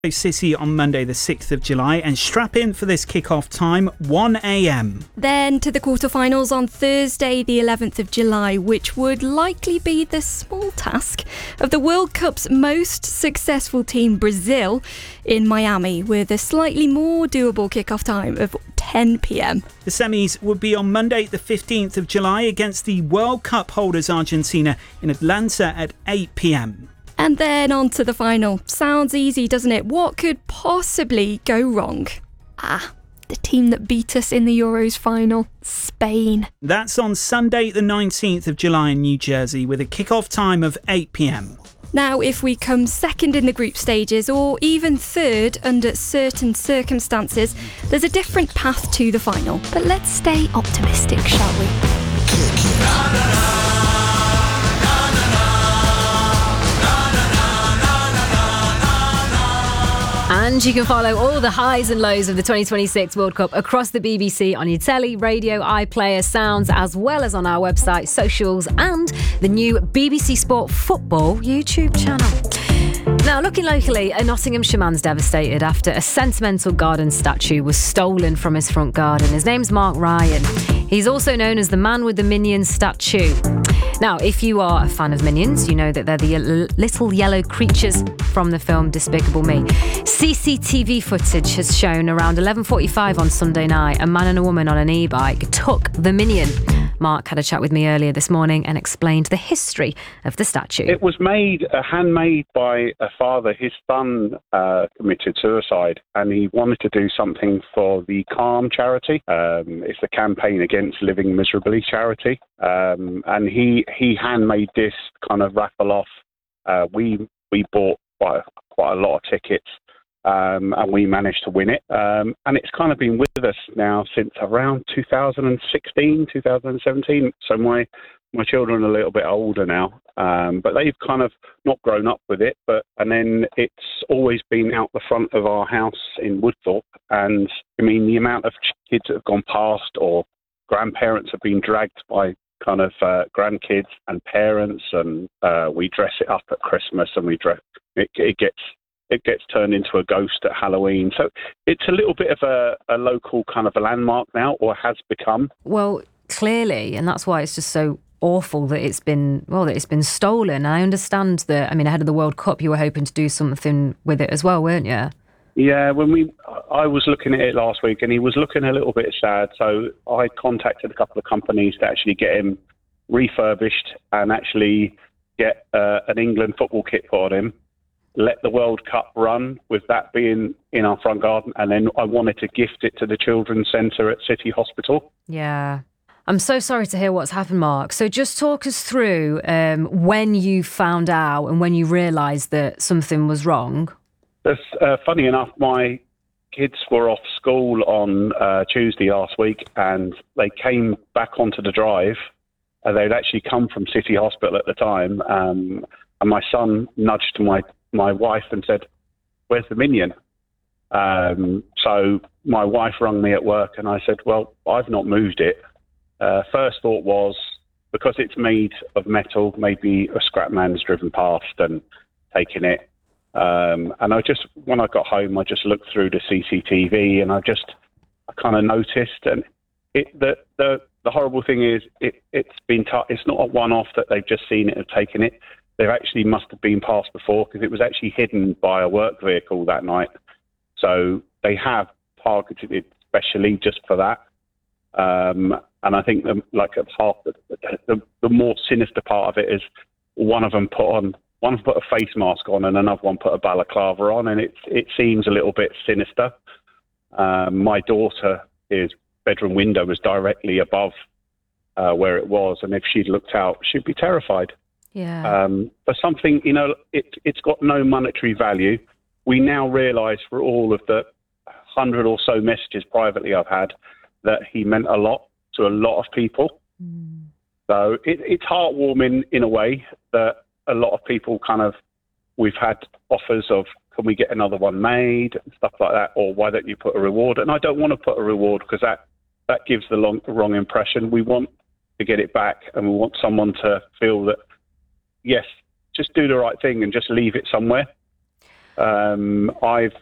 City on Monday the 6th of July, and strap in for this kick-off time, 1 a.m. Then to the quarterfinals on Thursday the 11th of July, which would likely be the small task of the World Cup's most successful team, Brazil, in Miami, with a slightly more doable kick-off time of 10 p.m. The semis would be on Monday the 15th of July against the World Cup holders Argentina in Atlanta at 8 p.m. And then on to the final. Sounds easy, doesn't it? What could possibly go wrong? The team that beat us in the Euros final, Spain. That's on Sunday the 19th of July in New Jersey with a kick-off time of 8 p.m. Now, if we come second in the group stages or even third under certain circumstances, there's a different path to the final. But let's stay optimistic, shall we? And you can follow all the highs and lows of the 2026 World Cup across the BBC on your telly, radio, iPlayer, sounds, as well as on our website, socials, and the new BBC Sport Football YouTube channel. Now, looking locally, a Nottinghamshire man's devastated after a sentimental garden statue was stolen from his front garden. His name's Mark Ryan. He's also known as the man with the Minions statue. Now, if you are a fan of Minions, you know that they're the little yellow creatures from the film Despicable Me. CCTV footage has shown around 11:45 on Sunday night, a man and a woman on an e-bike took the Minion. Mark had a chat with me earlier this morning and explained the history of the statue. It was handmade by a father. His son committed suicide and he wanted to do something for the Calm charity. It's the Campaign Against Living Miserably charity. And he handmade this kind of raffle off. We bought quite a lot of tickets. And we managed to win it. And it's kind of been with us now since around 2016, 2017. So my children are a little bit older now, but they've kind of not grown up with it. And then it's always been out the front of our house in Woodthorpe. And I mean, the amount of kids that have gone past or grandparents have been dragged by kind of grandkids and parents, and we dress it up at Christmas, and it gets turned into a ghost at Halloween. So it's a little bit of a local kind of a landmark now, or has become. Well, clearly, and that's why it's just so awful that it's been stolen. I understand that, I mean, ahead of the World Cup, you were hoping to do something with it as well, weren't you? Yeah, I was looking at it last week and he was looking a little bit sad. So I contacted a couple of companies to actually get him refurbished and actually get an England football kit put on him. Let the World Cup run with that being in our front garden, and then I wanted to gift it to the Children's Centre at City Hospital. Yeah. I'm so sorry to hear what's happened, Mark. So just talk us through when you found out and when you realised that something was wrong. That's funny enough, my kids were off school on Tuesday last week, and they came back onto the drive. They'd actually come from City Hospital at the time, and my son nudged my wife and said, "Where's the Minion?" So my wife rang me at work and I said, "Well, I've not moved it." First thought was, because it's made of metal, maybe a scrap man's driven past and taken it. And when I got home, I just looked through the CCTV and I kind of noticed. And the horrible thing is, it's not a one-off that they've just seen it and taken it. They actually must have been passed before, because it was actually hidden by a work vehicle that night. So they have targeted it specially just for that. And I think the more sinister part of it is one of them put a face mask on and another one put a balaclava on, and it seems a little bit sinister. My daughter's bedroom window was directly above where it was, and if she'd looked out, she'd be terrified. Yeah. For something, it's got no monetary value. We now realise, for all of the 100 or so messages privately I've had, that he meant a lot to a lot of people. Mm. So it's heartwarming in a way that a lot of people we've had offers of, can we get another one made and stuff like that, or why don't you put a reward? And I don't want to put a reward, because that gives the wrong impression. We want to get it back, and we want someone to feel that, yes, just do the right thing and just leave it somewhere. I've